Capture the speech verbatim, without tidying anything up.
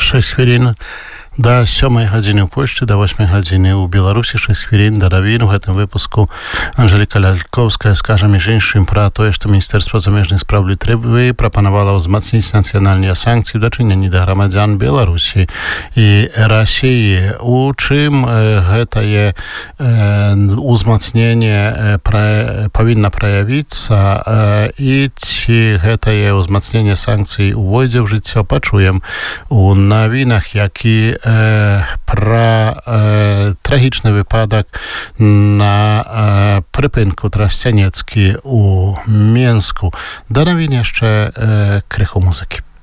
шесть хвілін да сёмай гадзіны ў Польшчы, да восьмай гадзіны ў Беларусі, шесть хвілін да навін. У гэтым выпуску Анжеліка Лялькоўская скажа між іншым пра тое, што Міністэрства замежных спраў Літвы прапанавала ўзмацніць нацыянальныя санкцыі ў дачыненні да грамадзян Беларусі і Расіі. У чым гэтае ўзмацненне павінна праявіцца і ці гэтае ўзмацненне санкцый увойдзе ў жыццё, пачуем у навінах, які пра э, трагічны выпадак на э, прыпынку Трасцянецкі у Менску. Да навін яшчэ э, крыху музыкі.